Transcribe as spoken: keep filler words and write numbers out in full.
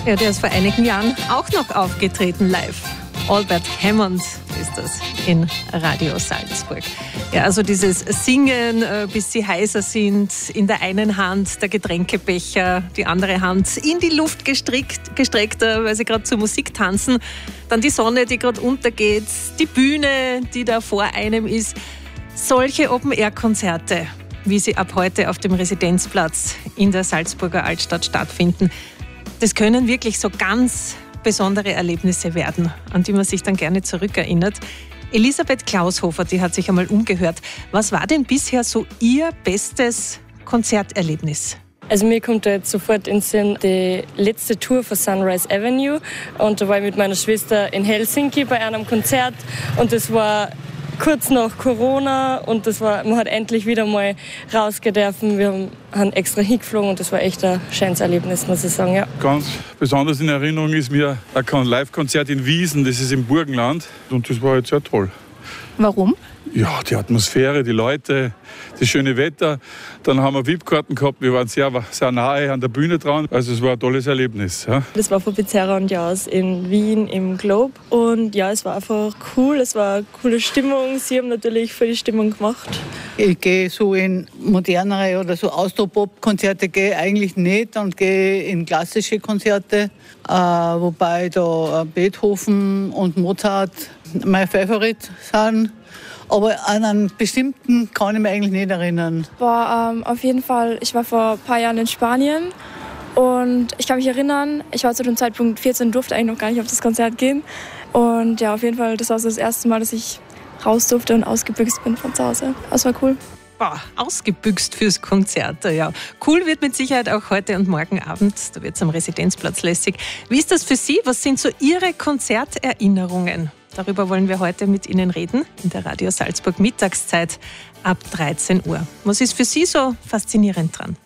Ja, der ist vor einigen Jahren auch noch aufgetreten live. Albert Hammond ist das in Radio Salzburg. Ja, also dieses Singen, äh, bis sie heiser sind, in der einen Hand der Getränkebecher, die andere Hand in die Luft gestreckt, gestreckt weil sie gerade zur Musik tanzen. Dann die Sonne, die gerade untergeht, die Bühne, die da vor einem ist. Solche Open-Air-Konzerte, wie sie ab heute auf dem Residenzplatz in der Salzburger Altstadt stattfinden, das können wirklich so ganz besondere Erlebnisse werden, an die man sich dann gerne zurückerinnert. Elisabeth Klaushofer, die hat sich einmal umgehört. Was war denn bisher so Ihr bestes Konzerterlebnis? Also mir kommt da jetzt sofort ins Sinn die letzte Tour von Sunrise Avenue und da war ich mit meiner Schwester in Helsinki bei einem Konzert und das war kurz nach Corona und das war, man hat endlich wieder mal rausgehen dürfen. Wir haben, haben extra hingeflogen und das war echt ein schönes Erlebnis, muss ich sagen. Ja. Ganz besonders in Erinnerung ist mir ein Live-Konzert in Wiesen, das ist im Burgenland und das war jetzt sehr toll. Warum? Ja, die Atmosphäre, die Leute, das schöne Wetter. Dann haben wir V I P-Karten gehabt, wir waren sehr, sehr nahe an der Bühne dran. Also es war ein tolles Erlebnis. Ja. Das war von Pizzeria und Jaus in Wien im Globe. Und ja, es war einfach cool, es war eine coole Stimmung. Sie haben natürlich für die Stimmung gemacht. Ich gehe so in modernere oder so Austropop-Konzerte gehe eigentlich nicht und gehe in klassische Konzerte, äh, wobei da Beethoven und Mozart mein Favorit sind. Aber an einen bestimmten kann ich mich eigentlich nicht erinnern. Boah, ähm, auf jeden Fall, ich war vor ein paar Jahren in Spanien und ich kann mich erinnern, ich war zu dem Zeitpunkt vierzehn, durfte eigentlich noch gar nicht auf das Konzert gehen. Und ja, auf jeden Fall, das war so das erste Mal, dass ich raus durfte und ausgebüxt bin von zu Hause. Das war cool. Boah, ausgebüxt fürs Konzert, ja. Cool wird mit Sicherheit auch heute und morgen Abend. Da wird es am Residenzplatz lässig. Wie ist das für Sie? Was sind so Ihre Konzerterinnerungen? Darüber wollen wir heute mit Ihnen reden, in der Radio Salzburg Mittagszeit ab dreizehn Uhr. Was ist für Sie so faszinierend dran?